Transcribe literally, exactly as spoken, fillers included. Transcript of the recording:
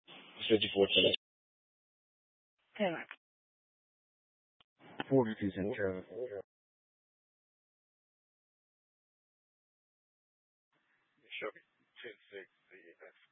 fifty-four cents. ten X. forty-two cents, Travis. Chevy ten six, the X